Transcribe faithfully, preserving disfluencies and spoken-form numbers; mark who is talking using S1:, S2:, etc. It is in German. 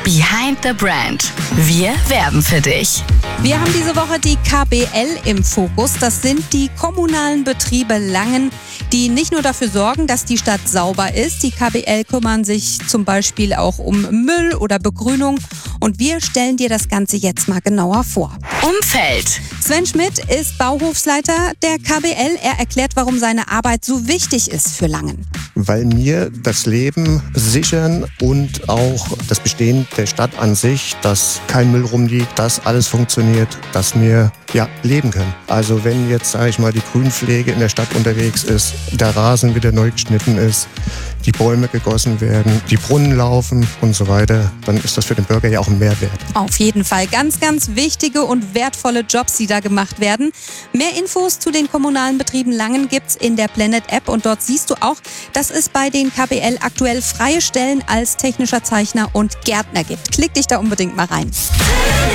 S1: Behind the Brand. Wir werben für dich.
S2: Wir haben diese Woche die K B L im Fokus. Das sind die kommunalen Betriebe Langen, die nicht nur dafür sorgen, dass die Stadt sauber ist. Die K B L kümmern sich zum Beispiel auch um Müll oder Begrünung. Und wir stellen dir das Ganze jetzt mal genauer vor.
S1: Umfeld.
S2: Sven Schmidt ist Bauhofsleiter der K B L. Er erklärt, warum seine Arbeit so wichtig ist für Langen.
S3: Weil mir das Leben sichern und auch das Bestehen der Stadt an sich, dass kein Müll rumliegt, dass alles funktioniert, dass wir ja, leben können. Also wenn jetzt, sage ich mal, die Grünpflege in der Stadt unterwegs ist, der Rasen wieder neu geschnitten ist, die Bäume gegossen werden, die Brunnen laufen und so weiter, dann ist das für den Bürger ja auch ein Mehrwert.
S2: Auf jeden Fall ganz, ganz wichtige und wertvolle Jobs, die da gemacht werden. Mehr Infos zu den kommunalen Betrieben Langen gibt's in der Planet-App und dort siehst du auch, dass es bei den K B L aktuell freie Stellen als technischer Zeichner und Gärtner gibt. Klick dich da unbedingt mal rein.